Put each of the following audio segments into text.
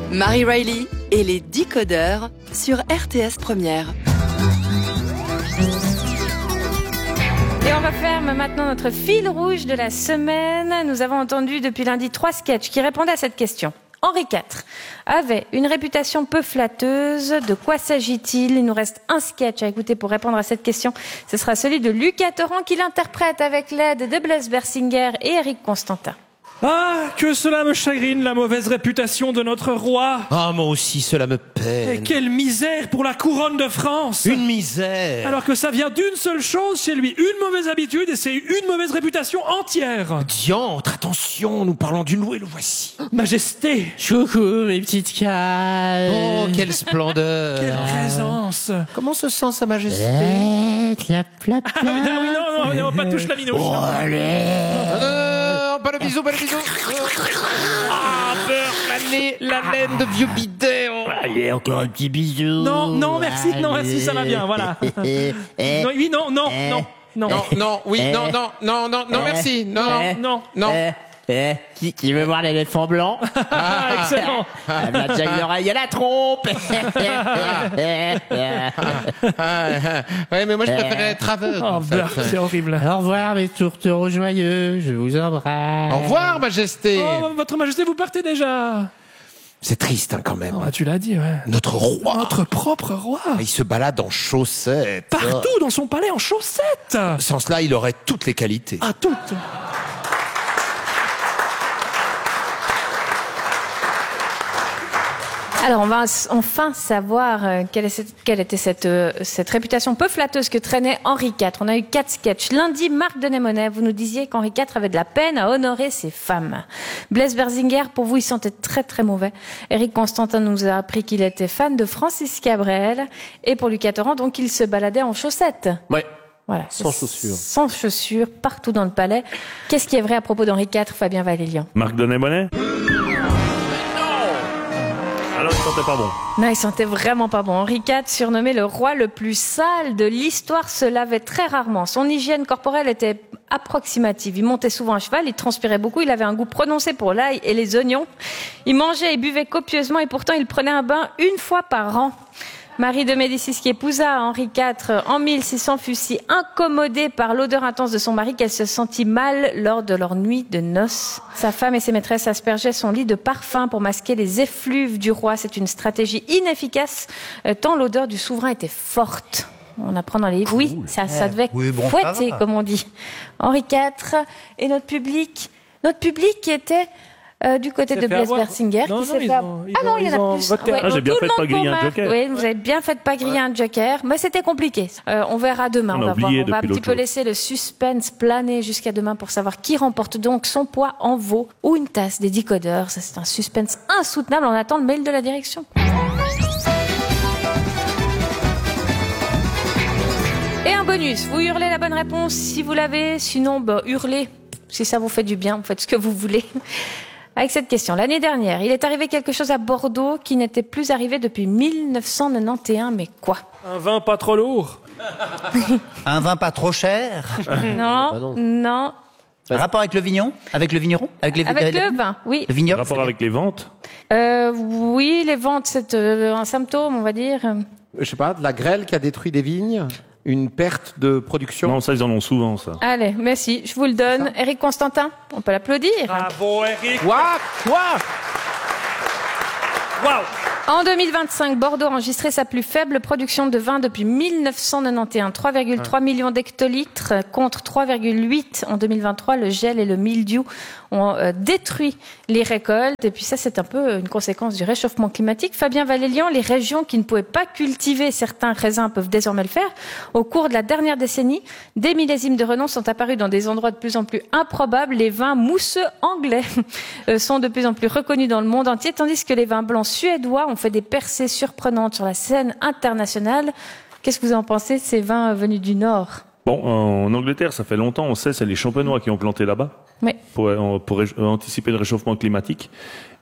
Marie Riley et les Décodeurs sur RTS Première. Et on va faire maintenant notre fil rouge de la semaine. Nous avons entendu depuis lundi 3 sketchs qui répondaient à cette question. Henri IV avait une réputation peu flatteuse. De quoi s'agit-il ? Il nous reste un sketch à écouter pour répondre à cette question. Ce sera celui de Lucas Torrent qui l'interprète avec l'aide de Blaise Bersinger et Éric Constantin. Ah, que cela me chagrine, la mauvaise réputation de notre roi. Ah, moi aussi, cela me peine. Et quelle misère pour la couronne de France. Une misère. Alors que ça vient d'une seule chose chez lui, une mauvaise habitude, et c'est une mauvaise réputation entière. Diantre, attention, nous parlons du loup et le voici. Majesté. Coucou, mes petites cailles. Oh, quelle splendeur. Quelle présence. Comment se sent sa majesté? Clap, clap, Ah, oui, non, pas touche la minouche. Oh, pas le bisou, pas le bisou. Ah, beurre, la laine de vieux bidet. Oh. Allez, encore un petit bisou. Non, merci, ça va bien, voilà. Non, Merci, non. Qui veut voir l'éléphant blanc? Excellent. Elle m'a déjà eu l'oreille à la trompe. Ouais, mais moi je préférais être aveugle. Oh, beurre, c'est horrible. Au revoir, mes tourtereaux joyeux. Je vous embrasse. Au revoir, majesté. Oh, votre majesté, vous partez déjà. C'est triste, hein, quand même. Ah, tu l'as dit, ouais. Notre roi. Notre propre roi. Il se balade en chaussettes. Partout dans son palais en chaussettes. Sans cela, il aurait toutes les qualités. Ah, toutes. Alors, on va enfin savoir quelle était cette réputation peu flatteuse que traînait Henri IV. On a eu 4 sketchs. Lundi, Marc Denemonet, vous nous disiez qu'Henri IV avait de la peine à honorer ses femmes. Blaise Bersinger, pour vous, il sentait très très mauvais. Éric Constantin nous a appris qu'il était fan de Francis Cabrel. Et pour Lucas Torrent, donc, il se baladait en chaussettes. Ouais. Voilà. Sans chaussures. Sans chaussures, partout dans le palais. Qu'est-ce qui est vrai à propos d'Henri IV, Fabien Valélian? Marc Denemonet? Alors il sentait pas bon. Non, il sentait vraiment pas bon. Henri IV, surnommé le roi le plus sale de l'histoire, se lavait très rarement. Son hygiène corporelle était approximative. Il montait souvent à cheval, il transpirait beaucoup, il avait un goût prononcé pour l'ail et les oignons. Il mangeait et buvait copieusement et pourtant il prenait un bain une fois par an. Marie de Médicis, qui épousa Henri IV en 1600, fut si incommodée par l'odeur intense de son mari qu'elle se sentit mal lors de leur nuit de noces. Sa femme et ses maîtresses aspergeaient son lit de parfum pour masquer les effluves du roi. C'est une stratégie inefficace, tant l'odeur du souverain était forte. On apprend dans les livres. Oui, ça devait fouetter, comme on dit. Henri IV et notre public qui était... du côté de Blaise Bersinger. Non, il y en a plus. J'ai bien fait de pas griller un joker. Oui, vous avez bien fait de pas griller un joker, mais c'était compliqué. On verra demain. On va un petit peu laisser le suspense planer jusqu'à demain pour savoir qui remporte donc son poids en veau ou une tasse des Décodeurs. Ça, c'est un suspense insoutenable. On attend le mail de la direction. Et un bonus. Vous hurlez la bonne réponse si vous l'avez. Sinon, hurlez. Si ça vous fait du bien, vous faites ce que vous voulez. Avec cette question, l'année dernière, il est arrivé quelque chose à Bordeaux qui n'était plus arrivé depuis 1991, mais quoi? Un vin pas trop lourd. Un vin pas trop cher. Non. Un rapport avec le vigneron? Avec le vigneron? Avec le vin, oui. Le vigneron? Rapport avec les ventes? Oui, les ventes, c'est un symptôme, on va dire. Je sais pas, de la grêle qui a détruit des vignes, une perte de production. Non, ça, ils en ont souvent, ça. Allez, merci, je vous le donne. Éric Constantin, on peut l'applaudir. Bravo, Éric. Waouh. En 2025, Bordeaux a enregistré sa plus faible production de vin depuis 1991, 3,3 millions d'hectolitres contre 3,8 en 2023. Le gel et le mildiou ont détruit les récoltes. Et puis ça, c'est un peu une conséquence du réchauffement climatique. Fabien Valélian, les régions qui ne pouvaient pas cultiver certains raisins peuvent désormais le faire. Au cours de la dernière décennie, des millésimes de renom sont apparus dans des endroits de plus en plus improbables. Les vins mousseux anglais sont de plus en plus reconnus dans le monde entier, tandis que les vins blancs suédois ont fait des percées surprenantes sur la scène internationale. Qu'est-ce que vous en pensez de ces vins venus du Nord ? Bon, en Angleterre, ça fait longtemps, on sait, c'est les champenois qui ont planté là-bas. Oui. Pour anticiper le réchauffement climatique.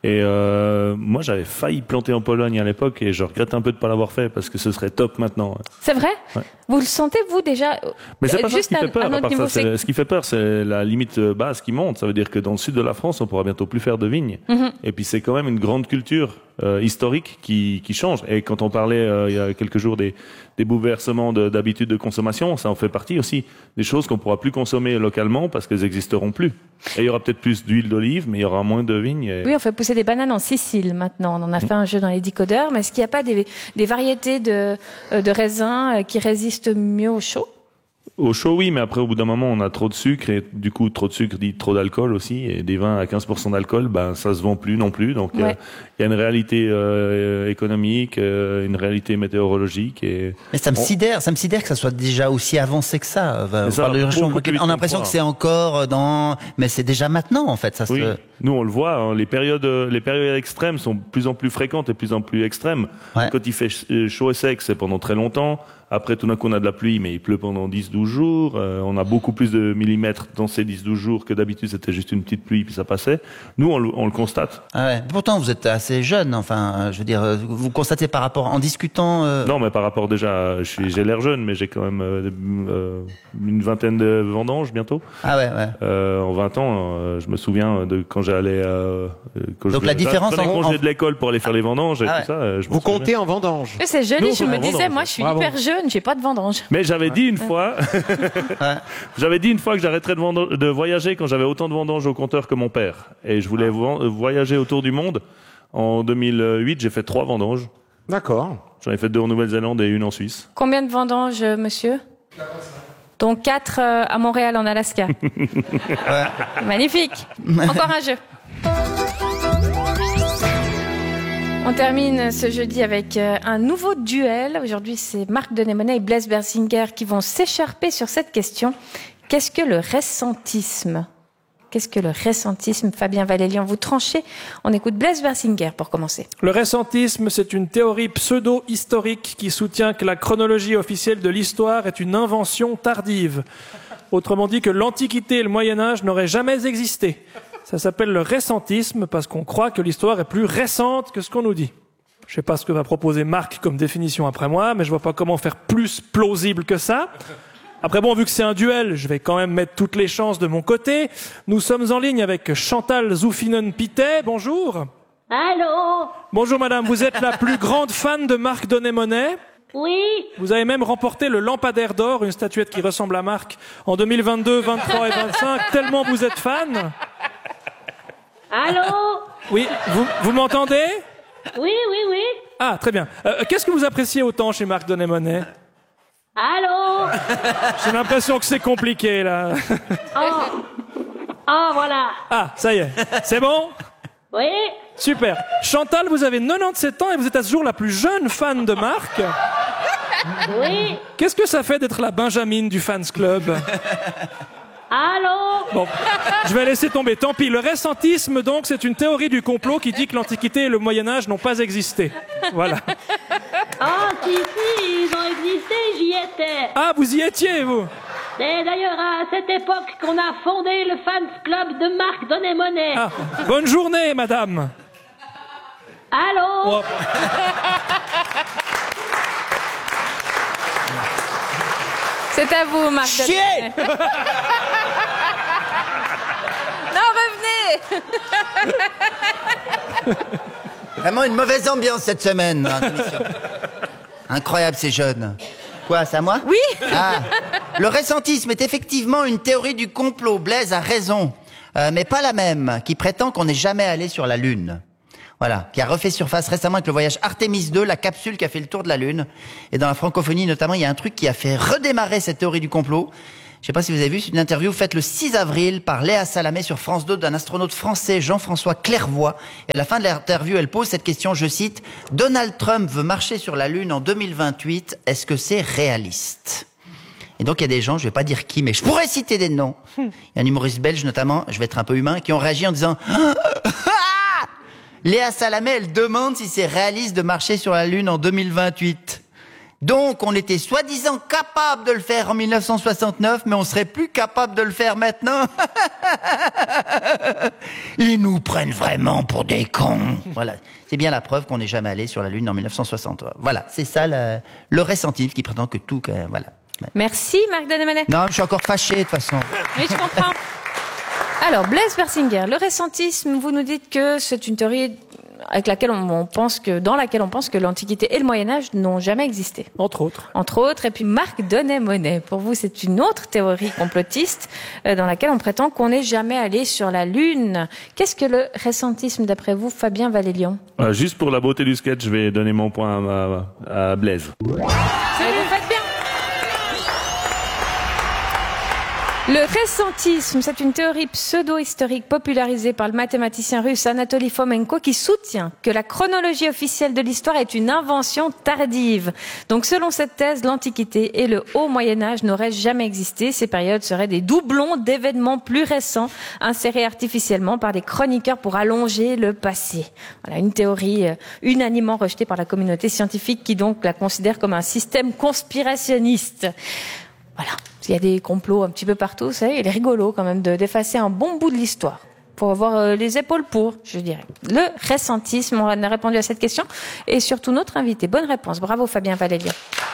Et moi, j'avais failli planter en Pologne à l'époque et je regrette un peu de pas l'avoir fait parce que ce serait top maintenant. C'est vrai? Ouais. Vous le sentez, vous, déjà? Mais c'est pas ça juste qui fait peur. un autre niveau, Ce qui fait peur, c'est la limite basse qui monte. Ça veut dire que dans le sud de la France, on pourra bientôt plus faire de vignes. Et puis c'est quand même une grande culture historique qui change. Et quand on parlait il y a quelques jours des bouleversements d'habitudes de consommation, ça en fait partie aussi. Des choses qu'on pourra plus consommer localement parce qu'elles existeront plus. Et il y aura peut-être plus d'huile d'olive, mais il y aura moins de vignes. Et... Oui, on fait pousser des bananes en Sicile maintenant. On en a fait un jeu dans les décodeurs. Mais est-ce qu'il n'y a pas des variétés de raisins qui résistent mieux au chaud? Au chaud, oui, mais après, au bout d'un moment, on a trop de sucre et du coup, trop de sucre dit trop d'alcool aussi. Et des vins à 15% d'alcool, ben, ça se vend plus non plus. Donc, il y a une réalité économique, une réalité météorologique. Mais ça me sidère que ça soit déjà aussi avancé que ça. On a l'impression que c'est encore mais c'est déjà maintenant, en fait. Oui. Nous, on le voit, hein, les périodes extrêmes sont de plus en plus fréquentes et de plus en plus extrêmes. Ouais. Quand il fait chaud et sec, c'est pendant très longtemps. Après, tout d'un coup, on a de la pluie, mais il pleut pendant 10-12 jours. On a beaucoup plus de millimètres dans ces 10-12 jours que d'habitude, c'était juste une petite pluie, puis ça passait. Nous, on le constate. Ah ouais. Pourtant, vous êtes assez jeune, enfin, je veux dire, vous constatez par rapport, en discutant... Non, mais par rapport déjà, j'ai l'air jeune, mais j'ai quand même une vingtaine de vendanges bientôt. Ah ouais. En 20 ans, je me souviens de quand j'allais... Donc la différence... Je prenais congé de l'école pour aller faire les vendanges et tout ça. Vous comptez en vendanges. C'est joli, je me disais, moi, je suis hyper jeune. J'ai pas de vendange. Mais j'avais dit une fois, que j'arrêterais de voyager quand j'avais autant de vendanges au compteur que mon père. Et je voulais voyager autour du monde. En 2008, j'ai fait 3 vendanges. D'accord. J'en ai fait 2 en Nouvelle-Zélande et 1 en Suisse. Combien de vendanges, monsieur? Donc 4 à Montréal, en Alaska. Magnifique. Encore un jeu. On termine ce jeudi avec un nouveau duel. Aujourd'hui, c'est Marc Denémonet et Blaise Berzinger qui vont s'écharper sur cette question. Qu'est-ce que le ressentisme? Qu'est-ce que le ressentisme? Fabien Valélian, vous tranchez. On écoute Blaise Berzinger pour commencer. Le ressentisme, c'est une théorie pseudo-historique qui soutient que la chronologie officielle de l'histoire est une invention tardive. Autrement dit que l'Antiquité et le Moyen-Âge n'auraient jamais existé. Ça s'appelle le ressentisme parce qu'on croit que l'histoire est plus récente que ce qu'on nous dit. Je sais pas ce que va proposer Marc comme définition après moi, mais je vois pas comment faire plus plausible que ça. Après bon, vu que c'est un duel, je vais quand même mettre toutes les chances de mon côté. Nous sommes en ligne avec Chantal Zoufinen-Pittet. Bonjour. Allô. Bonjour madame, vous êtes la plus grande fan de Marc Denémonet. Oui. Vous avez même remporté le Lampadaire d'or, une statuette qui ressemble à Marc, en 2022, 23 et 25, tellement vous êtes fan. Allô. Oui, vous m'entendez? Oui. Ah, très bien. Qu'est-ce que vous appréciez autant chez Marc Denémonet? Allô. J'ai l'impression que c'est compliqué, là. Oh, voilà. Ah, ça y est. C'est bon? Oui. Super. Chantal, vous avez 97 ans et vous êtes à ce jour la plus jeune fan de Marc. Oui. Qu'est-ce que ça fait d'être la Benjamine du fans club? Allô. Bon, je vais laisser tomber. Tant pis. Le ressentisme, donc, c'est une théorie du complot qui dit que l'Antiquité et le Moyen-Âge n'ont pas existé. Voilà. Ah, si, ils ont existé, j'y étais. Ah, vous y étiez, vous? C'est d'ailleurs à cette époque qu'on a fondé le fans club de Marc Denémonet. Ah, bonne journée, madame. Allô. Oh. C'est à vous, Marc. Chier. Non, revenez. Vraiment une mauvaise ambiance cette semaine. Incroyable ces jeunes. Quoi, c'est à moi? Oui. Ah, le ressentisme est effectivement une théorie du complot. Blaise a raison, mais pas la même, qui prétend qu'on n'est jamais allé sur la Lune. Voilà, qui a refait surface récemment avec le voyage Artemis 2, la capsule qui a fait le tour de la Lune. Et dans la francophonie notamment, il y a un truc qui a fait redémarrer cette théorie du complot. Je sais pas si vous avez vu, c'est une interview faite le 6 avril par Léa Salamé sur France 2 d'un astronaute français, Jean-François Clairvoy. Et à la fin de l'interview, elle pose cette question, je cite, « Donald Trump veut marcher sur la Lune en 2028, est-ce que c'est réaliste ?» Et donc il y a des gens, je vais pas dire qui, mais je pourrais citer des noms. Il y a un humoriste belge notamment, je vais être un peu humain, qui ont réagi en disant Léa Salamé, elle demande si c'est réaliste de marcher sur la Lune en 2028. Donc, on était soi-disant capable de le faire en 1969, mais on serait plus capable de le faire maintenant. Ils nous prennent vraiment pour des cons. Voilà. C'est bien la preuve qu'on n'est jamais allé sur la Lune en 1960. Voilà. C'est ça le ressentif qui prétend que tout, voilà. Merci, Marc Denemonet. Non, je suis encore fâché, de toute façon. Oui, je comprends. Alors, Blaise Bersinger, le ressentisme, vous nous dites que c'est une théorie avec laquelle dans laquelle on pense que l'Antiquité et le Moyen-Âge n'ont jamais existé. Entre autres. Entre autres. Et puis Marc Denemonet, pour vous, c'est une autre théorie complotiste dans laquelle on prétend qu'on n'est jamais allé sur la Lune. Qu'est-ce que le ressentisme, d'après vous, Fabien Valélion? Juste pour la beauté du sketch, je vais donner mon point à Blaise. Vous faites bien. Le ressentisme, c'est une théorie pseudo-historique popularisée par le mathématicien russe Anatoly Fomenko qui soutient que la chronologie officielle de l'histoire est une invention tardive. Donc selon cette thèse, l'Antiquité et le Haut Moyen-Âge n'auraient jamais existé. Ces périodes seraient des doublons d'événements plus récents insérés artificiellement par des chroniqueurs pour allonger le passé. Voilà une théorie unanimement rejetée par la communauté scientifique qui donc la considère comme un système conspirationniste. Voilà, il y a des complots un petit peu partout, vous savez, il est rigolo quand même d'effacer un bon bout de l'histoire. Faut avoir les épaules pour, je dirais. Le ressentisme, on a répondu à cette question. Et surtout notre invité. Bonne réponse. Bravo Fabien Valélion.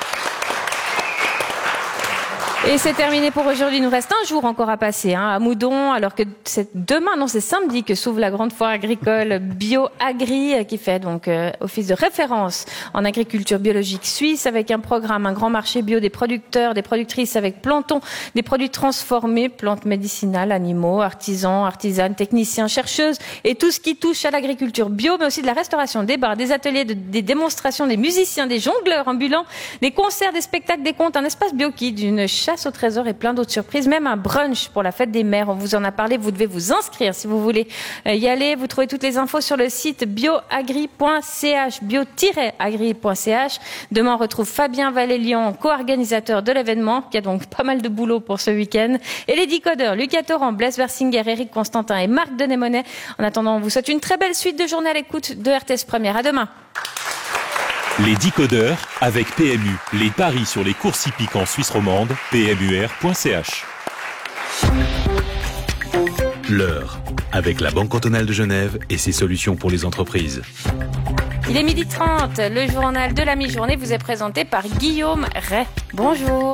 Et c'est terminé pour aujourd'hui. Il nous reste un jour encore à passer à Moudon, alors que c'est samedi que s'ouvre la grande foire agricole BioAgri, qui fait donc office de référence en agriculture biologique suisse, avec un programme, un grand marché bio des producteurs, des productrices avec plantons, des produits transformés, plantes médicinales, animaux, artisans, artisanes, techniciens, chercheuses et tout ce qui touche à l'agriculture bio, mais aussi de la restauration, des bars, des ateliers, des démonstrations, des musiciens, des jongleurs ambulants, des concerts, des spectacles, des contes, un espace bio-kid, une chasse au trésor et plein d'autres surprises, même un brunch pour la fête des mères. On vous en a parlé, vous devez vous inscrire si vous voulez y aller. Vous trouvez toutes les infos sur le site bioagri.ch, bio-agri.ch. Demain, on retrouve Fabien Valélion, co-organisateur de l'événement, qui a donc pas mal de boulot pour ce week-end. Et les décodeurs, Lucas Torrent, Blaise Bersinger, Éric Constantin et Marc Denemonet. En attendant, on vous souhaite une très belle suite de journée à l'écoute de RTS Première. À demain. Les décodeurs avec PMU. Les paris sur les courses hippiques en Suisse romande, pmur.ch. L'heure, avec la Banque cantonale de Genève et ses solutions pour les entreprises. Il est 12h30. Le journal de la mi-journée vous est présenté par Guillaume Ray. Bonjour.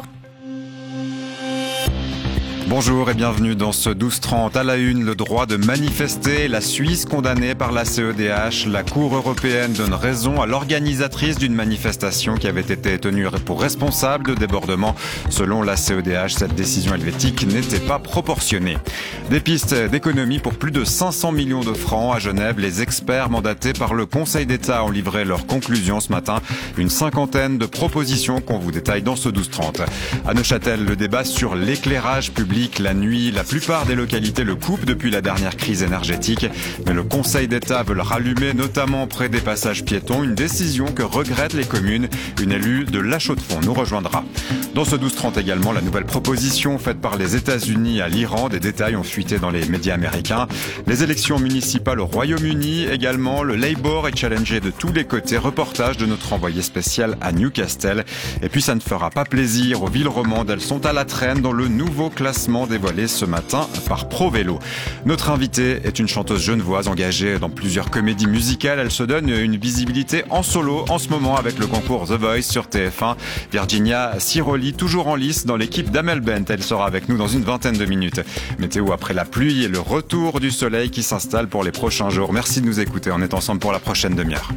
Bonjour et bienvenue dans ce 12h30. À la une, le droit de manifester. La Suisse condamnée par la CEDH. La Cour européenne donne raison à l'organisatrice d'une manifestation qui avait été tenue pour responsable de débordement. Selon la CEDH, cette décision helvétique n'était pas proportionnée. Des pistes d'économie pour plus de 500 millions de francs. À Genève, les experts mandatés par le Conseil d'État ont livré leurs conclusions ce matin. Une cinquantaine de propositions qu'on vous détaille dans ce 12h30. À Neuchâtel, le débat sur l'éclairage public. La nuit, la plupart des localités le coupent depuis la dernière crise énergétique. Mais le Conseil d'État veut le rallumer, notamment près des passages piétons. Une décision que regrettent les communes. Une élue de La Chaux-de-Fonds nous rejoindra. Dans ce 12h30 également, la nouvelle proposition faite par les États-Unis à l'Iran. Des détails ont fuité dans les médias américains. Les élections municipales au Royaume-Uni également. Le Labour est challengé de tous les côtés. Reportage de notre envoyé spécial à Newcastle. Et puis ça ne fera pas plaisir aux villes romandes. Elles sont à la traîne dans le nouveau classement dévoilé ce matin par ProVélo. Notre invitée est une chanteuse genevoise engagée dans plusieurs comédies musicales. Elle se donne une visibilité en solo en ce moment avec le concours The Voice sur TF1. Virginia Siroli, toujours en lice dans l'équipe d'Amel Bent. Elle sera avec nous dans une vingtaine de minutes. Météo après la pluie et le retour du soleil qui s'installe pour les prochains jours. Merci de nous écouter. On est ensemble pour la prochaine demi-heure.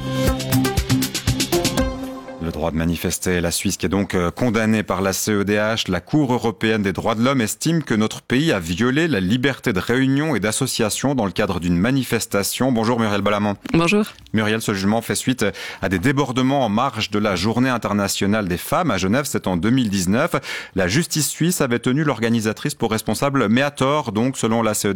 Le droit de manifester, la Suisse qui est donc condamnée par la CEDH, la Cour européenne des droits de l'homme estime que notre pays a violé la liberté de réunion et d'association dans le cadre d'une manifestation. Bonjour Muriel Balamant. Bonjour. Muriel, ce jugement fait suite à des débordements en marge de la Journée internationale des femmes à Genève, c'est en 2019. La justice suisse avait tenu l'organisatrice pour responsable, mais à tort donc selon la CEDH.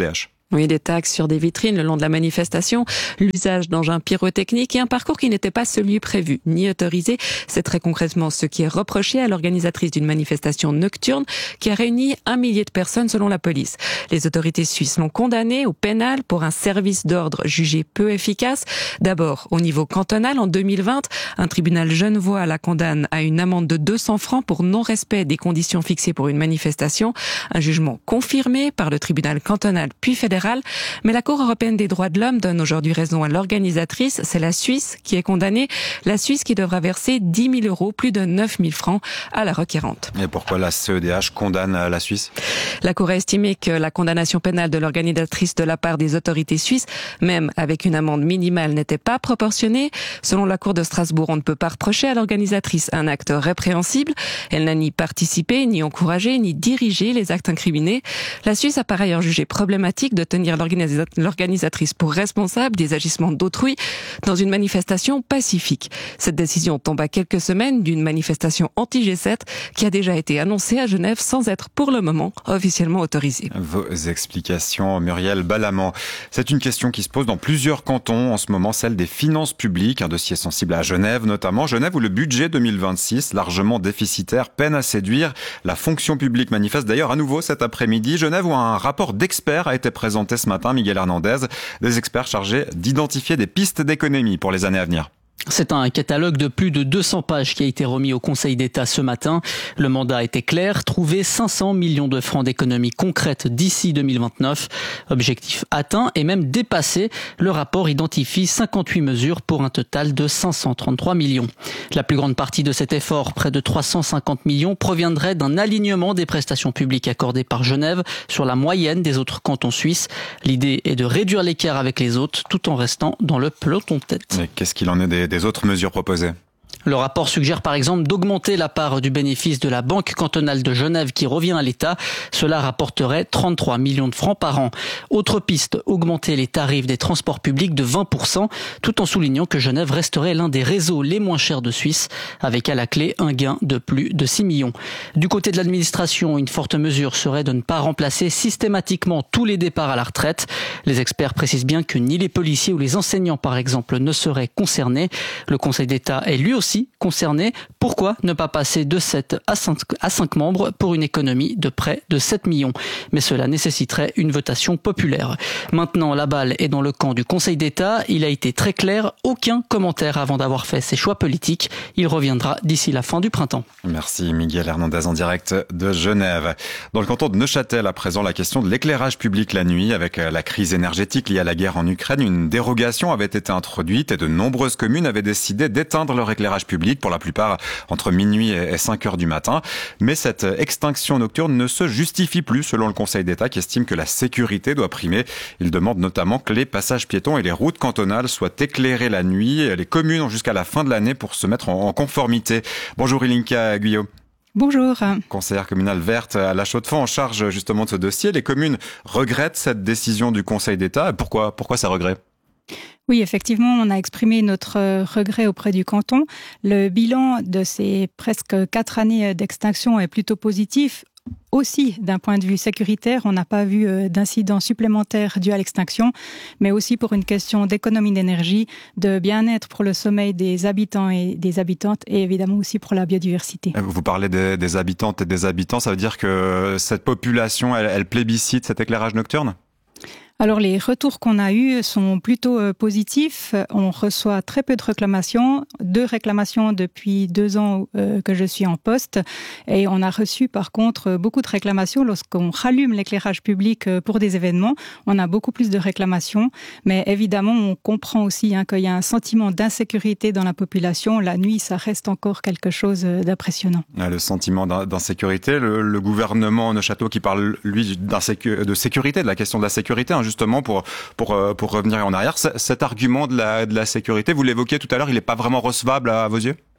Oui, des tags sur des vitrines le long de la manifestation, l'usage d'engins pyrotechniques et un parcours qui n'était pas celui prévu ni autorisé. C'est très concrètement ce qui est reproché à l'organisatrice d'une manifestation nocturne qui a réuni 1 millier de personnes selon la police. Les autorités suisses l'ont condamnée au pénal pour un service d'ordre jugé peu efficace. D'abord, au niveau cantonal, en 2020, un tribunal genevois la condamne à une amende de 200 francs pour non-respect des conditions fixées pour une manifestation. Un jugement confirmé par le tribunal cantonal puis fédéral. Mais la Cour européenne des droits de l'homme donne aujourd'hui raison à l'organisatrice. C'est la Suisse qui est condamnée. La Suisse qui devra verser 10 000 euros, plus de 9 000 francs à la requérante. Et pourquoi la CEDH condamne la Suisse ? La Cour a estimé que la condamnation pénale de l'organisatrice de la part des autorités suisses, même avec une amende minimale, n'était pas proportionnée. Selon la Cour de Strasbourg, on ne peut pas reprocher à l'organisatrice un acte répréhensible. Elle n'a ni participé, ni encouragé, ni dirigé les actes incriminés. La Suisse a par ailleurs jugé problématique de tenir l'organisatrice pour responsable des agissements d'autrui dans une manifestation pacifique. Cette décision tombe à quelques semaines d'une manifestation anti-G7 qui a déjà été annoncée à Genève sans être pour le moment officiellement autorisée. Vos explications, Muriel Balamant. C'est une question qui se pose dans plusieurs cantons en ce moment, celle des finances publiques, un dossier sensible à Genève notamment. Genève où le budget 2026, largement déficitaire, peine à séduire. La fonction publique manifeste d'ailleurs à nouveau cet après-midi. Genève où un rapport d'experts a été présenté ce matin, Miguel Hernandez, des experts chargés d'identifier des pistes d'économie pour les années à venir. C'est un catalogue de plus de 200 pages qui a été remis au Conseil d'État ce matin. Le mandat était clair, trouver 500 millions de francs d'économies concrètes d'ici 2029. Objectif atteint et même dépassé. Le rapport identifie 58 mesures pour un total de 533 millions. La plus grande partie de cet effort, près de 350 millions, proviendrait d'un alignement des prestations publiques accordées par Genève sur la moyenne des autres cantons suisses. L'idée est de réduire l'écart avec les autres tout en restant dans le peloton de tête. Mais qu'est-ce qu'il en est des autres mesures proposées ? Le rapport suggère par exemple d'augmenter la part du bénéfice de la Banque cantonale de Genève qui revient à l'État. Cela rapporterait 33 millions de francs par an. Autre piste, augmenter les tarifs des transports publics de 20%, tout en soulignant que Genève resterait l'un des réseaux les moins chers de Suisse, avec à la clé un gain de plus de 6 millions. Du côté de l'administration, une forte mesure serait de ne pas remplacer systématiquement tous les départs à la retraite. Les experts précisent bien que ni les policiers ou les enseignants par exemple ne seraient concernés. Le Conseil d'État est lui aussi concernés. Pourquoi ne pas passer de 7 à 5 membres pour une économie de près de 7 millions ? Mais cela nécessiterait une votation populaire. Maintenant, la balle est dans le camp du Conseil d'État. Il a été très clair, aucun commentaire avant d'avoir fait ses choix politiques. Il reviendra d'ici la fin du printemps. Merci Miguel Hernandez en direct de Genève. Dans le canton de Neuchâtel, à présent, la question de l'éclairage public la nuit. Avec la crise énergétique liée à la guerre en Ukraine, une dérogation avait été introduite et de nombreuses communes avaient décidé d'éteindre leur éclairage public, pour la plupart entre minuit et 5 heures du matin. Mais cette extinction nocturne ne se justifie plus selon le Conseil d'État qui estime que la sécurité doit primer. Il demande notamment que les passages piétons et les routes cantonales soient éclairés la nuit. Les communes ont jusqu'à la fin de l'année pour se mettre en conformité. Bonjour Ilinka Guyot. Bonjour. Conseillère communale verte à La Chaux-de-Fonds en charge justement de ce dossier. Les communes regrettent cette décision du Conseil d'État. Pourquoi ça regret ? Oui, effectivement, on a exprimé notre regret auprès du canton. Le bilan de ces presque 4 années d'extinction est plutôt positif. Aussi, d'un point de vue sécuritaire, on n'a pas vu d'incidents supplémentaires dus à l'extinction, mais aussi pour une question d'économie d'énergie, de bien-être pour le sommeil des habitants et des habitantes, et évidemment aussi pour la biodiversité. Vous parlez des habitantes et des habitants, ça veut dire que cette population, elle plébiscite cet éclairage nocturne ? Alors les retours qu'on a eus sont plutôt positifs. On reçoit très peu de réclamations, 2 réclamations depuis 2 ans que je suis en poste. Et on a reçu par contre beaucoup de réclamations lorsqu'on rallume l'éclairage public pour des événements. On a beaucoup plus de réclamations. Mais évidemment, on comprend aussi qu'il y a un sentiment d'insécurité dans la population. La nuit, ça reste encore quelque chose d'impressionnant. Le sentiment d'insécurité, le gouvernement Neuchâtel qui parle, lui, de sécurité, de la question de la sécurité, justement pour revenir en arrière. Cet argument de la sécurité, vous l'évoquiez tout à l'heure, il n'est pas vraiment recevable à vos yeux ?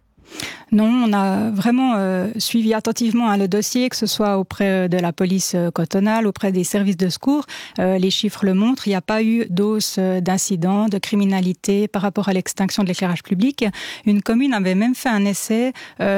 Non, on a vraiment suivi attentivement le dossier, que ce soit auprès de la police cantonale, auprès des services de secours. Les chiffres le montrent, il n'y a pas eu d'hausse d'incidents, de criminalité par rapport à l'extinction de l'éclairage public. Une commune avait même fait un essai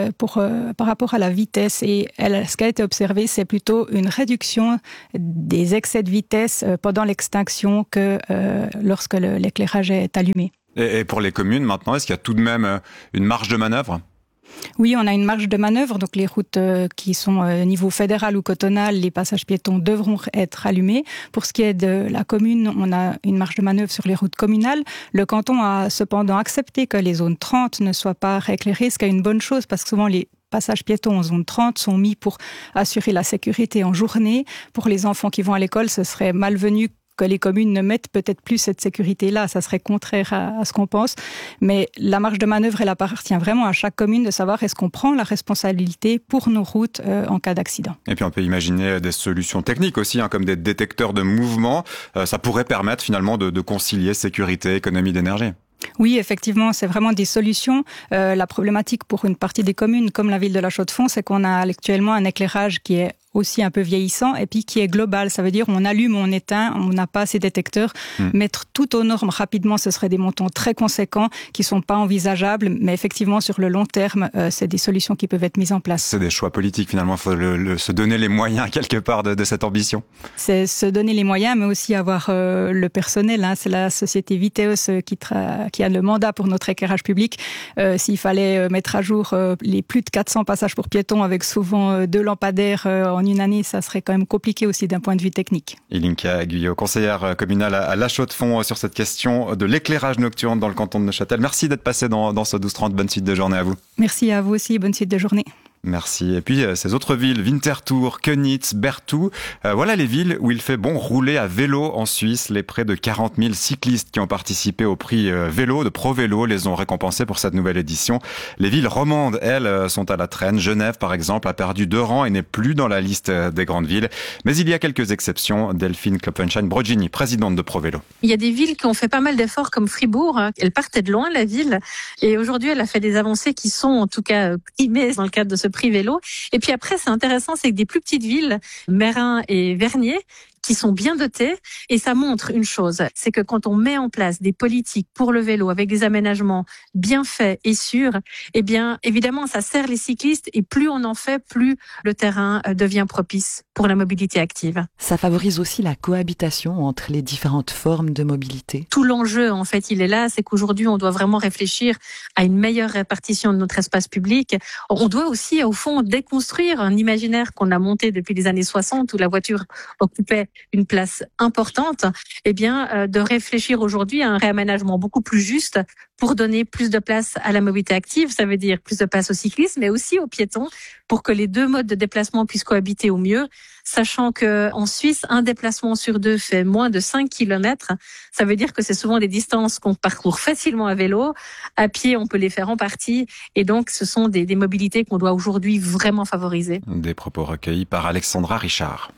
par rapport à la vitesse et ce qui a été observé, c'est plutôt une réduction des excès de vitesse pendant l'extinction que lorsque l'éclairage est allumé. Et pour les communes, maintenant, est-ce qu'il y a tout de même une marge de manœuvre ? Oui, on a une marge de manœuvre. Donc, les routes qui sont au niveau fédéral ou cantonal, les passages piétons devront être allumés. Pour ce qui est de la commune, on a une marge de manœuvre sur les routes communales. Le canton a cependant accepté que les zones 30 ne soient pas rééclairées, ce qui est une bonne chose parce que souvent les passages piétons en zone 30 sont mis pour assurer la sécurité en journée. Pour les enfants qui vont à l'école, ce serait malvenu que les communes ne mettent peut-être plus cette sécurité-là. Ça serait contraire à ce qu'on pense. Mais la marge de manœuvre, elle appartient vraiment à chaque commune de savoir est-ce qu'on prend la responsabilité pour nos routes en cas d'accident. Et puis on peut imaginer des solutions techniques aussi, comme des détecteurs de mouvement. Ça pourrait permettre finalement de concilier sécurité, économie d'énergie. Oui, effectivement, c'est vraiment des solutions. La problématique pour une partie des communes, comme la ville de La Chaux-de-Fonds, c'est qu'on a actuellement un éclairage qui est aussi un peu vieillissant et puis qui est global. Ça veut dire on allume, on éteint, on n'a pas ces détecteurs. Mettre tout aux normes rapidement, ce serait des montants très conséquents qui sont pas envisageables. Mais effectivement, sur le long terme, c'est des solutions qui peuvent être mises en place. C'est des choix politiques finalement. Il faut se donner les moyens quelque part de cette ambition. C'est se donner les moyens, mais aussi avoir le personnel. C'est la société Viteos qui a le mandat pour notre éclairage public. S'il fallait mettre à jour les plus de 400 passages pour piétons avec souvent 2 lampadaires en une année, ça serait quand même compliqué aussi d'un point de vue technique. Ilinka Guyot, conseillère communale à La Chaux-de-Fonds sur cette question de l'éclairage nocturne dans le canton de Neuchâtel. Merci d'être passé dans ce 12-30. Bonne suite de journée à vous. Merci à vous aussi. Bonne suite de journée. Merci. Et puis, ces autres villes, Winterthur, Könitz, Berthoud, voilà les villes où il fait bon rouler à vélo en Suisse. Les près de 40 000 cyclistes qui ont participé au prix vélo de ProVélo les ont récompensés pour cette nouvelle édition. Les villes romandes, elles, sont à la traîne. Genève, par exemple, a perdu 2 rangs et n'est plus dans la liste des grandes villes. Mais il y a quelques exceptions. Delphine Klopfenstein-Brogini, présidente de ProVélo. Il y a des villes qui ont fait pas mal d'efforts comme Fribourg. Elle partait de loin, la ville. Et aujourd'hui, elle a fait des avancées qui sont, en tout cas, primées dans le cadre de ce prix vélo. Et puis après, c'est intéressant, c'est que des plus petites villes, Meyrin et Vernier, qui sont bien dotés. Et ça montre une chose, c'est que quand on met en place des politiques pour le vélo avec des aménagements bien faits et sûrs, eh bien, évidemment, ça sert les cyclistes et plus on en fait, plus le terrain devient propice pour la mobilité active. Ça favorise aussi la cohabitation entre les différentes formes de mobilité. Tout l'enjeu, en fait, il est là, c'est qu'aujourd'hui, on doit vraiment réfléchir à une meilleure répartition de notre espace public. On doit aussi, au fond, déconstruire un imaginaire qu'on a monté depuis les années 60 où la voiture occupait une place importante, eh bien, de réfléchir aujourd'hui à un réaménagement beaucoup plus juste pour donner plus de place à la mobilité active. Ça veut dire plus de place au cyclisme, mais aussi aux piétons, pour que les 2 modes de déplacement puissent cohabiter au mieux, sachant que en Suisse, un déplacement sur 2 fait moins de 5 km. Ça veut dire que c'est souvent des distances qu'on parcourt facilement à vélo. À pied, on peut les faire en partie. Et donc, ce sont des mobilités qu'on doit aujourd'hui vraiment favoriser. Des propos recueillis par Alexandra Richard.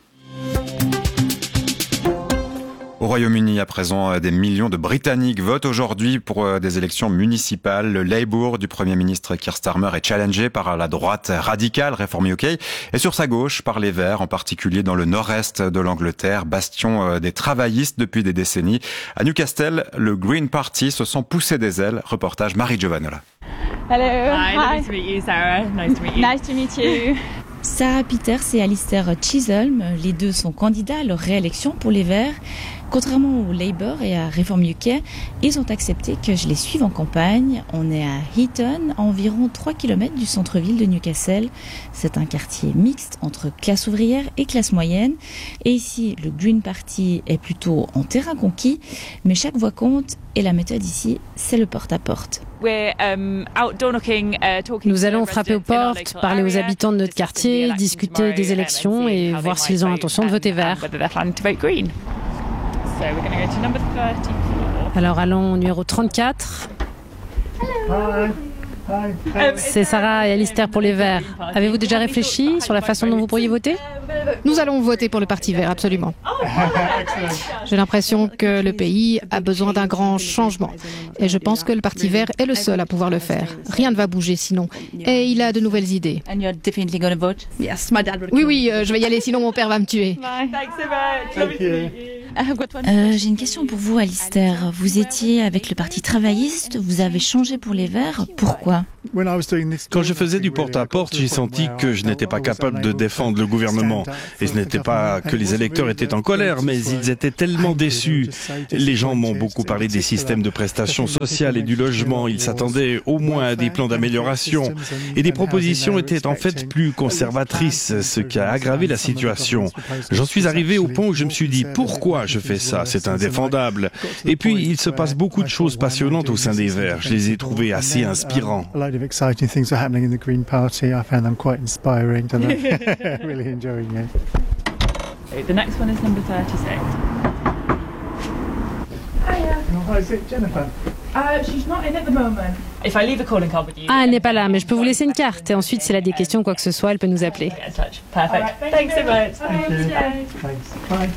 Au Royaume-Uni, à présent, des millions de Britanniques votent aujourd'hui pour des élections municipales. Le Labour du Premier ministre Keir Starmer est challengé par la droite radicale, Reform UK, et sur sa gauche par les Verts, en particulier dans le nord-est de l'Angleterre, bastion des travaillistes depuis des décennies. À Newcastle, le Green Party se sent pousser des ailes. Reportage Marie Giovanola. Hello. Hi. Nice to meet you, Sarah. Nice to meet you. Nice to meet you. Sarah Peters et Alistair Chisholm, les deux sont candidats à leur réélection pour les Verts. Contrairement au Labour et à Reform UK, ils ont accepté que je les suive en campagne. On est à Heaton, à environ 3 km du centre-ville de Newcastle. C'est un quartier mixte entre classe ouvrière et classe moyenne. Et ici, le Green Party est plutôt en terrain conquis, mais chaque voix compte et la méthode ici, c'est le porte-à-porte. Nous allons frapper aux portes, parler aux habitants de notre quartier, discuter des élections et voir s'ils ont l'intention de voter vert. Alors allons au numéro 34. C'est Sarah et Alistair pour les Verts. Avez-vous déjà réfléchi sur la façon dont vous pourriez voter ? Nous allons voter pour le Parti vert, absolument. J'ai l'impression que le pays a besoin d'un grand changement. Et je pense que le Parti vert est le seul à pouvoir le faire. Rien ne va bouger sinon. Et il a de nouvelles idées. Oui, je vais y aller, sinon mon père va me tuer. J'ai une question pour vous, Alistair. Vous étiez avec le Parti travailliste, vous avez changé pour les Verts. Pourquoi ? Quand je faisais du porte-à-porte, j'ai senti que je n'étais pas capable de défendre le gouvernement. Et ce n'était pas que les électeurs étaient en colère, mais ils étaient tellement déçus. Les gens m'ont beaucoup parlé des systèmes de prestations sociales et du logement. Ils s'attendaient au moins à des plans d'amélioration. Et des propositions étaient en fait plus conservatrices, ce qui a aggravé la situation. J'en suis arrivé au point où je me suis dit, pourquoi je fais ça? C'est indéfendable. Et puis, il se passe beaucoup de choses passionnantes au sein des Verts. Je les ai trouvés assez inspirants. Exciting things are happening in the Green Party. I found them quite inspiring and I'm really enjoying it. The next one is number 36. Hiya. Hi, is it Jennifer? She's not in at the moment. If I leave a calling card with you. Ah, elle n'est pas là, mais je peux vous laisser une carte. Et ensuite, si elle a des questions, quoi que ce soit, elle peut nous appeler. Perfect. Thanks so much. Thanks. Bye.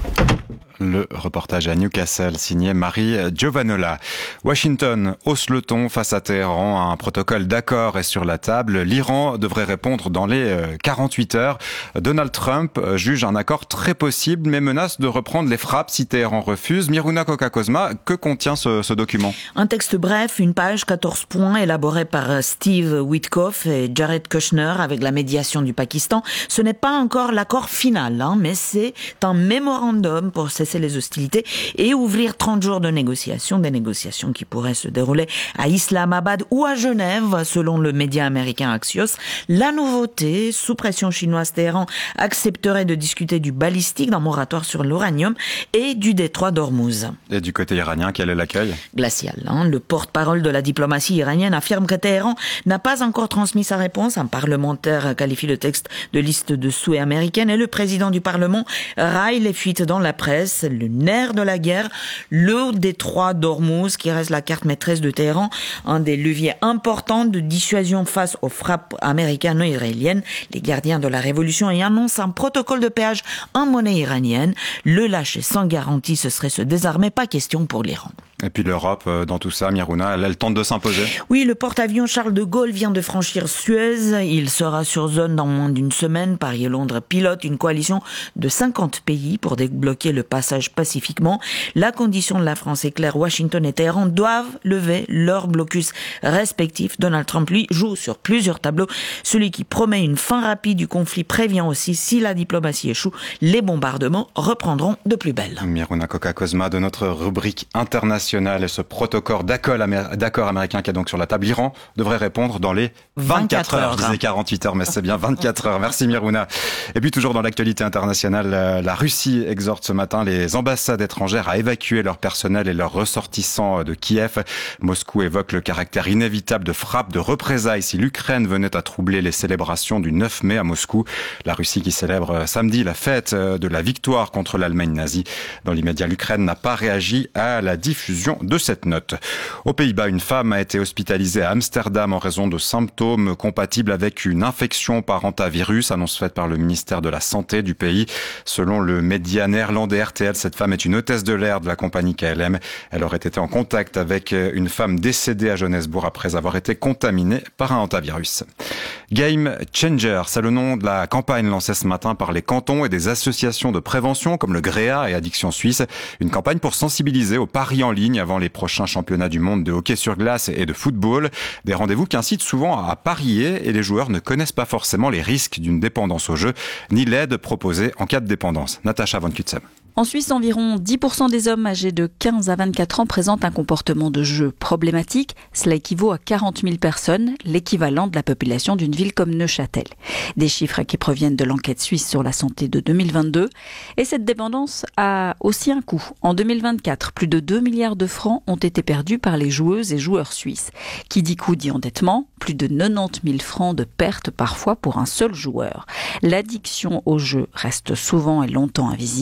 Le reportage à Newcastle, signé Marie Giovanola. Washington hausse le ton face à Téhéran. Un protocole d'accord est sur la table. L'Iran devrait répondre dans les 48 heures. Donald Trump juge un accord très possible, mais menace de reprendre les frappes si Téhéran refuse. Miruna Koka-Kozma, que contient ce document? Un texte bref, une page, 14 points, élaboré par Steve Witkoff et Jared Kushner avec la médiation du Pakistan. Ce n'est pas encore l'accord final, mais c'est un mémorandum pour cesser les hostilités et ouvrir 30 jours de négociations, des négociations qui pourraient se dérouler à Islamabad ou à Genève, selon le média américain Axios. La nouveauté, sous pression chinoise, Téhéran accepterait de discuter du balistique, d'un moratoire sur l'uranium et du détroit d'Ormuz. Et du côté iranien, quel est l'accueil? Glacial. Le porte-parole de la diplomatie iranienne affirme que Téhéran n'a pas encore transmis sa réponse. Un parlementaire qualifie le texte de liste de souhaits américaine et le président du Parlement raille les fuites dans la presse. Le nerf de la guerre, le détroit d'Ormuz, qui reste la carte maîtresse de Téhéran, un des leviers importants de dissuasion face aux frappes américano-israéliennes. Les gardiens de la révolution y annoncent un protocole de péage en monnaie iranienne. Le lâcher sans garantie, ce serait se désarmer, pas question pour l'Iran. Et puis l'Europe, dans tout ça, Miruna, elle tente de s'imposer. Oui, le porte-avions Charles de Gaulle vient de franchir Suez. Il sera sur zone dans moins d'une semaine. Paris et Londres pilotent une coalition de 50 pays pour débloquer le passage pacifiquement. La condition de la France est claire. Washington et Téhéran doivent lever leur blocus respectif. Donald Trump, lui, joue sur plusieurs tableaux. Celui qui promet une fin rapide du conflit prévient aussi, si la diplomatie échoue, les bombardements reprendront de plus belle. Miruna Koka-Kozma de notre rubrique internationale. Et ce protocole d'accord américain qui est donc sur la table, l'Iran devrait répondre dans les 24 heures. Je disais 48 heures, mais c'est bien 24 heures. Merci Miruna. Et puis toujours dans l'actualité internationale, la Russie exhorte ce matin les ambassades étrangères à évacuer leur personnel et leurs ressortissants de Kiev. Moscou évoque le caractère inévitable de frappes, de représailles si l'Ukraine venait à troubler les célébrations du 9 mai à Moscou. La Russie qui célèbre samedi la fête de la victoire contre l'Allemagne nazie. Dans l'immédiat, l'Ukraine n'a pas réagi à la diffusion de cette note. Aux Pays-Bas, une femme a été hospitalisée à Amsterdam en raison de symptômes compatibles avec une infection par hantavirus, annonce faite par le ministère de la Santé du pays. Selon le média néerlandais RTL, cette femme est une hôtesse de l'air de la compagnie KLM. Elle aurait été en contact avec une femme décédée à Johannesburg après avoir été contaminée par un hantavirus. Game Changer, c'est le nom de la campagne lancée ce matin par les cantons et des associations de prévention comme le GREA et Addiction Suisse. Une campagne pour sensibiliser aux paris en ligne avant les prochains championnats du monde de hockey sur glace et de football. Des rendez-vous qui incitent souvent à parier et les joueurs ne connaissent pas forcément les risques d'une dépendance au jeu ni l'aide proposée en cas de dépendance. Natacha Van Kutsem. En Suisse, environ 10% des hommes âgés de 15 à 24 ans présentent un comportement de jeu problématique. Cela équivaut à 40 000 personnes, l'équivalent de la population d'une ville comme Neuchâtel. Des chiffres qui proviennent de l'enquête suisse sur la santé de 2022. Et cette dépendance a aussi un coût. En 2024, plus de 2 milliards de francs ont été perdus par les joueuses et joueurs suisses. Qui dit coût dit endettement, plus de 90 000 francs de pertes parfois pour un seul joueur. L'addiction au jeu reste souvent et longtemps invisible.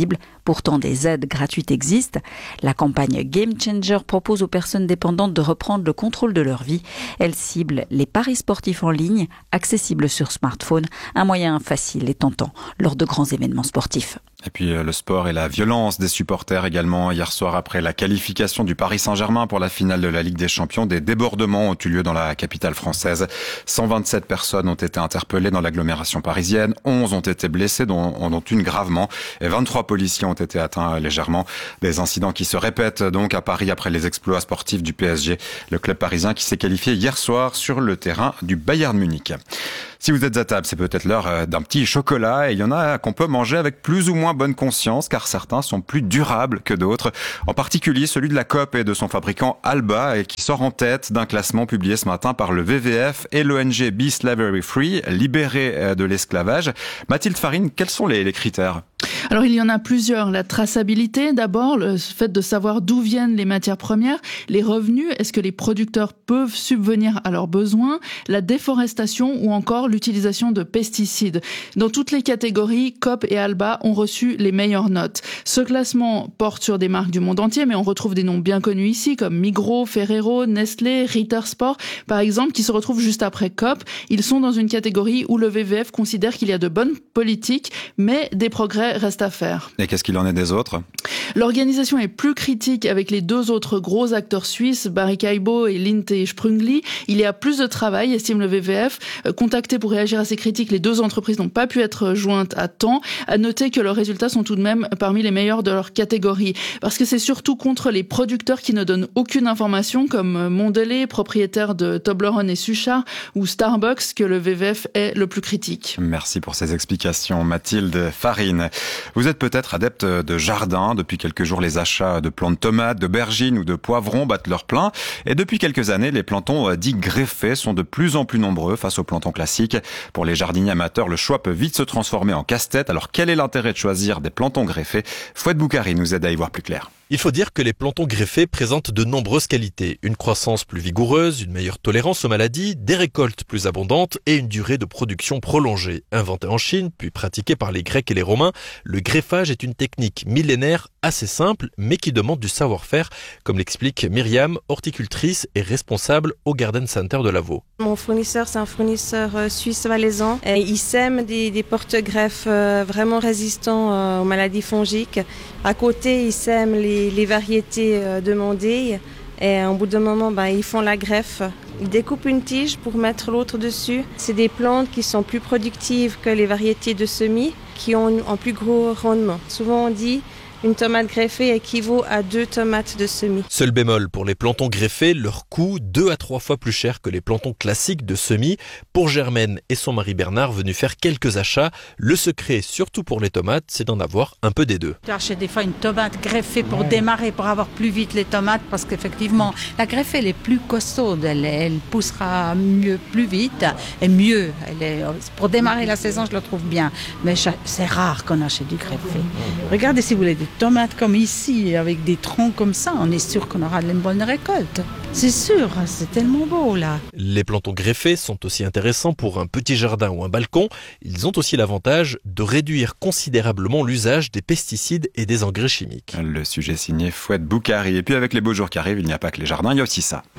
Pourtant, des aides gratuites existent. La campagne Game Changer propose aux personnes dépendantes de reprendre le contrôle de leur vie. Elle cible les paris sportifs en ligne, accessibles sur smartphone, un moyen facile et tentant lors de grands événements sportifs. Et puis le sport et la violence des supporters également. Hier soir, après la qualification du Paris Saint-Germain pour la finale de la Ligue des Champions, des débordements ont eu lieu dans la capitale française. 127 personnes ont été interpellées dans l'agglomération parisienne. 11 ont été blessés, dont une gravement. Et 23 policiers ont été atteints légèrement. Des incidents qui se répètent donc à Paris après les exploits sportifs du PSG. Le club parisien qui s'est qualifié hier soir sur le terrain du Bayern Munich. Si vous êtes à table, c'est peut-être l'heure d'un petit chocolat et il y en a qu'on peut manger avec plus ou moins bonne conscience car certains sont plus durables que d'autres. En particulier celui de la Coop et de son fabricant Alba et qui sort en tête d'un classement publié ce matin par le WWF et l'ONG Be Slavery Free, libéré de l'esclavage. Mathilde Farine, quels sont les critères ? Alors il y en a plusieurs. La traçabilité d'abord, le fait de savoir d'où viennent les matières premières, les revenus, est-ce que les producteurs peuvent subvenir à leurs besoins, la déforestation ou encore l'utilisation de pesticides. Dans toutes les catégories, Coop et Alba ont reçu les meilleures notes. Ce classement porte sur des marques du monde entier, mais on retrouve des noms bien connus ici comme Migros, Ferrero, Nestlé, Ritter Sport, par exemple, qui se retrouvent juste après Coop. Ils sont dans une catégorie où le WWF considère qu'il y a de bonnes politiques, mais des progrès restent à faire. Et qu'est-ce qu'il en est des autres ? L'organisation est plus critique avec les deux autres gros acteurs suisses, Barry Callebaut et Lindt et Sprüngli. Il y a plus de travail, estime le WWF. Contacté pour réagir à ces critiques, les deux entreprises n'ont pas pu être jointes à temps. À noter que leurs résultats sont tout de même parmi les meilleurs de leur catégorie. Parce que c'est surtout contre les producteurs qui ne donnent aucune information, comme Mondelez, propriétaire de Toblerone et Suchard, ou Starbucks, que le WWF est le plus critique. Merci pour ces explications, Mathilde Farine. Vous êtes peut-être adepte de jardin. Depuis quelques jours, les achats de plants de tomates, d'aubergines ou de poivrons battent leur plein. Et depuis quelques années, les plantons dits greffés sont de plus en plus nombreux face aux plantons classiques. Pour les jardiniers amateurs, le choix peut vite se transformer en casse-tête. Alors quel est l'intérêt de choisir des plantons greffés ? Fouad Boukari nous aide à y voir plus clair. Il faut dire que les plantons greffés présentent de nombreuses qualités. Une croissance plus vigoureuse, une meilleure tolérance aux maladies, des récoltes plus abondantes et une durée de production prolongée. Inventé en Chine, puis pratiqué par les Grecs et les Romains, le greffage est une technique millénaire assez simple, mais qui demande du savoir-faire, comme l'explique Myriam, horticultrice et responsable au Garden Center de Lavaux. Mon fournisseur, c'est un fournisseur suisse-valaisan. Il sème des porte-greffes vraiment résistants aux maladies fongiques. À côté, il sème les variétés demandées et au bout d'un moment, ils font la greffe. Ils découpent une tige pour mettre l'autre dessus. C'est des plantes qui sont plus productives que les variétés de semis, qui ont un plus gros rendement. Souvent on dit une tomate greffée équivaut à 2 tomates de semis. Seul bémol, pour les plantons greffés, leur coût 2 à 3 fois plus cher que les plantons classiques de semis. Pour Germaine et son mari Bernard, venus faire quelques achats, le secret, surtout pour les tomates, c'est d'en avoir un peu des deux. Tu achètes des fois une tomate greffée pour démarrer, pour avoir plus vite les tomates, parce qu'effectivement, la greffée, elle est plus costaude, elle poussera mieux, plus vite et mieux. Pour démarrer la saison, je le trouve bien. Mais c'est rare qu'on achète du greffé. Regardez si vous voulez des tomates comme ici, avec des troncs comme ça, on est sûr qu'on aura de bonnes récoltes. C'est sûr, c'est tellement beau là. Les plantons greffés sont aussi intéressants pour un petit jardin ou un balcon. Ils ont aussi l'avantage de réduire considérablement l'usage des pesticides et des engrais chimiques. Le sujet signé Fouad Boukari. Et puis avec les beaux jours qui arrivent, il n'y a pas que les jardins, il y a aussi ça.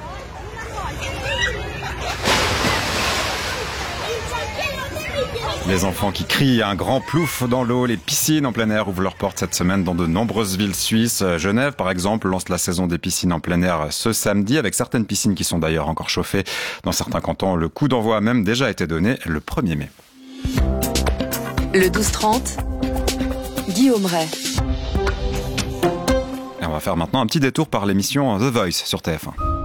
Les enfants qui crient, un grand plouf dans l'eau, les piscines en plein air ouvrent leurs portes cette semaine dans de nombreuses villes suisses. Genève, par exemple, lance la saison des piscines en plein air ce samedi, avec certaines piscines qui sont d'ailleurs encore chauffées. Dans certains cantons, le coup d'envoi a même déjà été donné le 1er mai. Le 12-30, Guillaume Ray. Et on va faire maintenant un petit détour par l'émission The Voice sur TF1.